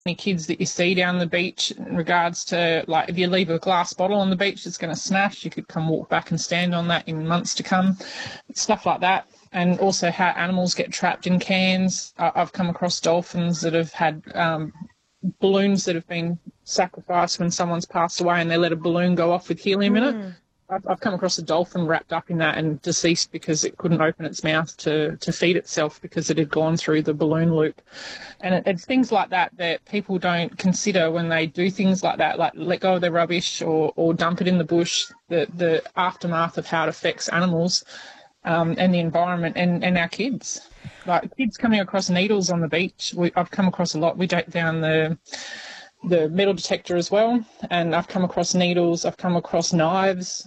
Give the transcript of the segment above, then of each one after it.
Any kids that you see down the beach in regards to, like, if you leave a glass bottle on the beach, it's going to smash. You could come walk back and stand on that in months to come, stuff like that. And also how animals get trapped in cans. I've come across dolphins that have had balloons that have been sacrificed when someone's passed away, and they let a balloon go off with helium in it. I've come across a dolphin wrapped up in that and deceased because it couldn't open its mouth to feed itself because it had gone through the balloon loop. And it's things like that that people don't consider when they do things like that, like let go of their rubbish or dump it in the bush, the aftermath of how it affects animals and the environment and our kids. Like kids coming across needles on the beach, I've come across a lot. We take down the metal detector as well, and I've come across needles, I've come across knives.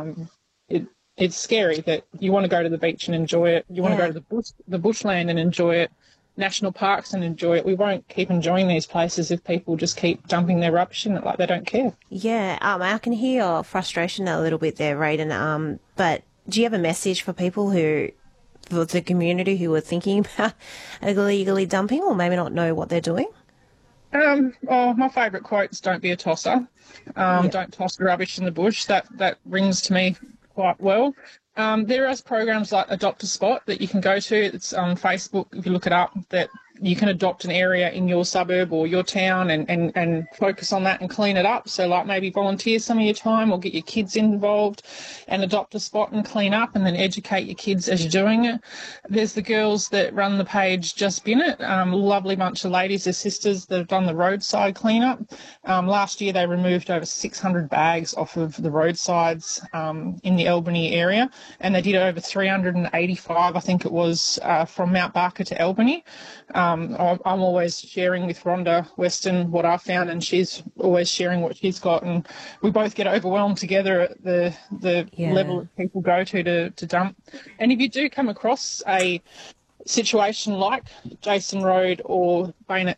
It's scary that you want to go to the beach and enjoy it. You want to go to the bushland and enjoy it, national parks and enjoy it. We won't keep enjoying these places if people just keep dumping their rubbish in it like they don't care. Yeah, I can hear your frustration a little bit there, Raiden, but do you have a message for people for the community who are thinking about illegally dumping or maybe not know what they're doing? My favourite quote is "Don't be a tosser." Don't toss the rubbish in the bush. That rings to me quite well. There are programs like Adopt a Spot that you can go to. It's on Facebook. If you look it up, that you can adopt an area in your suburb or your town and focus on that and clean it up. So like maybe volunteer some of your time or get your kids involved and adopt a spot and clean up and then educate your kids as you're doing it. There's the girls that run the page Just Bin It, a lovely bunch of ladies, they're sisters that have done the roadside cleanup. Last year they removed over 600 bags off of the roadsides in the Albany area, and they did over 385, I think it was, from Mount Barker to Albany. I'm always sharing with Rhonda Weston what I found, and she's always sharing what she's got, and we both get overwhelmed together at the level that people go to dump. And if you do come across a situation like Jason Road or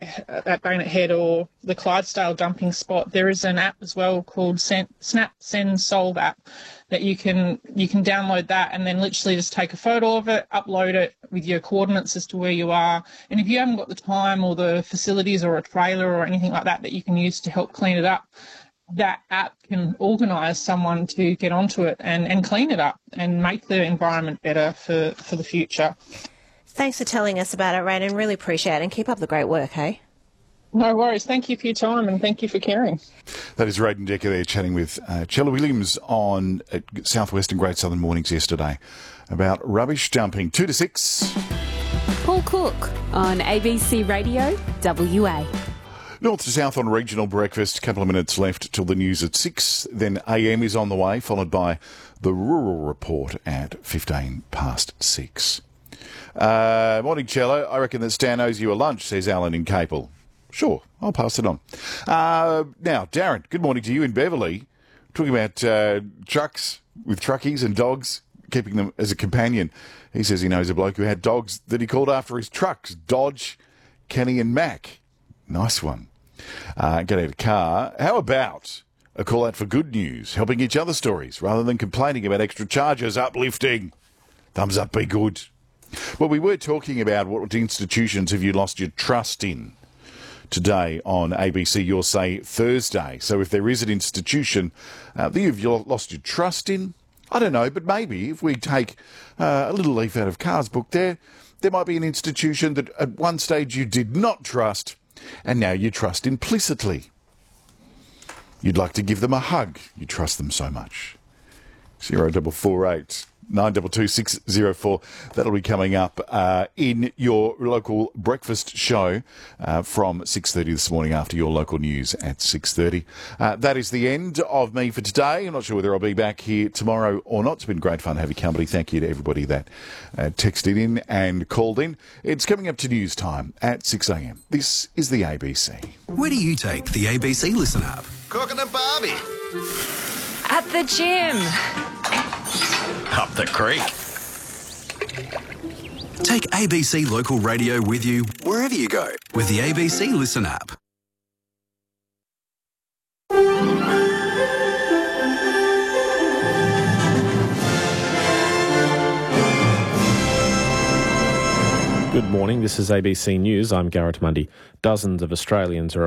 at Bayonet Head or the Clydesdale dumping spot, there is an app as well called Snap Send Solve app that you can download that and then literally just take a photo of it, upload it with your coordinates as to where you are. And if you haven't got the time or the facilities or a trailer or anything like that you can use to help clean it up, that app can organise someone to get onto it and clean it up and make the environment better for the future. Thanks for telling us about it, Raiden. Really appreciate it, and keep up the great work, hey? No worries. Thank you for your time and thank you for caring. That is Raiden Decker there chatting with Chella Williams on South West and Great Southern Mornings yesterday about rubbish dumping. 2 to 6. Paul Cook on ABC Radio WA. North to south on Regional Breakfast. A couple of minutes left till the news at 6. Then AM is on the way, followed by the Rural Report at 15 past 6. Morning, Cello. I reckon that Stan owes you a lunch, says Alan in Capel. Sure, I'll pass it on. Now, Darren, good morning to you in Beverley. Talking about trucks with truckies and dogs, keeping them as a companion. He says he knows a bloke who had dogs that he called after his trucks, Dodge, Kenny and Mac. Nice one. Get out of car. How about a call out for good news, helping each other stories, rather than complaining about extra charges, uplifting. Thumbs up, be good. Well, we were talking about what institutions have you lost your trust in today on ABC Your Say Thursday. So if there is an institution that you've lost your trust in, I don't know, but maybe if we take a little leaf out of Carr's book there might be an institution that at one stage you did not trust and now you trust implicitly. You'd like to give them a hug. You trust them so much. 0448 922 604. That'll be coming up in your local breakfast show from 6:30 this morning after your local news at 6:30. That is the end of me for today. I'm not sure whether I'll be back here tomorrow or not. It's been great fun having company. Thank you to everybody that texted in and called in. It's coming up to news time at 6 a.m. This is the ABC. Where do you take the ABC Listen app? Cooking a barbie. At the gym. Up the creek. Take ABC Local Radio with you wherever you go with the ABC Listen app. Good morning, this is ABC News. I'm Garrett Mundy. Dozens of Australians are